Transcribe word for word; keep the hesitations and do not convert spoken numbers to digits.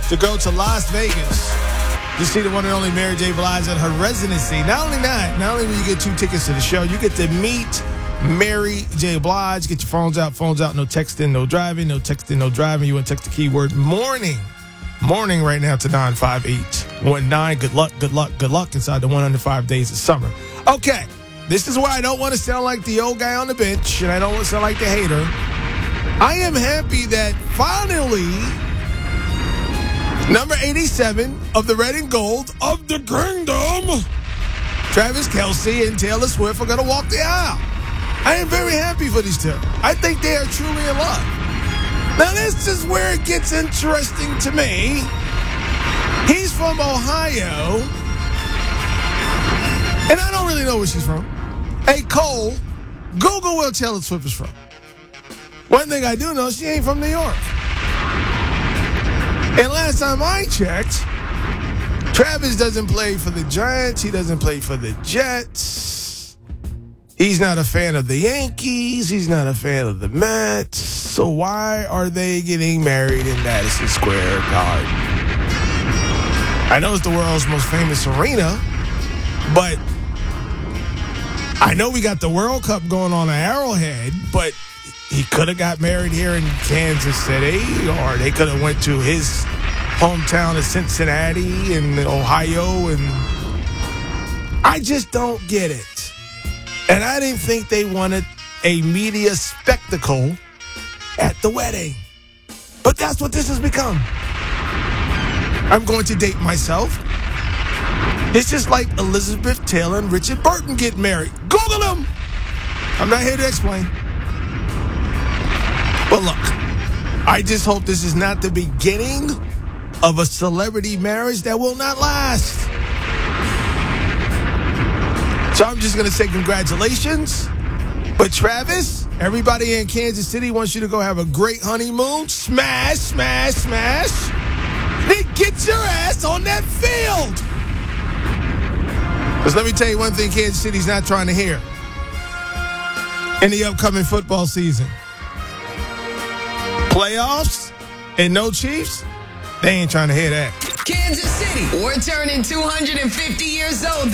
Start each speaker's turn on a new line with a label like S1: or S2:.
S1: to go to Las Vegas to see the one and only Mary J. Blige at her residency. Not only that, not only will you get two tickets to the show, you get to meet Mary J. Blige. Get your phones out, phones out, no texting, no driving, no texting, no driving. You want to text the keyword morning. Morning right now to nine five eight one nine. Good luck, good luck, good luck inside the one hundred five days of summer. Okay, this is where I don't want to sound like the old guy on the bench, and I don't want to sound like the hater. I am happy that finally number eighty-seven of the red and gold of the kingdom, Travis Kelce and Taylor Swift, are going to walk the aisle. I am very happy for these two. I think they are truly in love. Now, this is where it gets interesting to me. He's from Ohio, and I don't really know where she's from. Hey, Cole, Google where Taylor Swift is from. One thing I do know, she ain't from New York. And last time I checked, Travis doesn't play for the Giants. He doesn't play for the Jets. He's not a fan of the Yankees. He's not a fan of the Mets. So why are they getting married in Madison Square Garden? I know it's the world's most famous arena, but I know we got the World Cup going on at Arrowhead, but he could have got married here in Kansas City, or they could have went to his hometown of Cincinnati in Ohio, and I just don't get it. And I didn't think they wanted a media spectacle at the wedding. But that's what this has become. I'm going to date myself. It's just like Elizabeth Taylor and Richard Burton getting married. Google them. I'm not here to explain. But look, I just hope this is not the beginning of a celebrity marriage that will not last. So I'm just going to say congratulations. But Travis, everybody in Kansas City wants you to go have a great honeymoon. Smash, smash, smash. Then get your ass on that field. Because let me tell you one thing Kansas City's not trying to hear in the upcoming football season. Playoffs and no Chiefs, they ain't trying to hear that.
S2: Kansas City, we're turning two hundred fifty years old.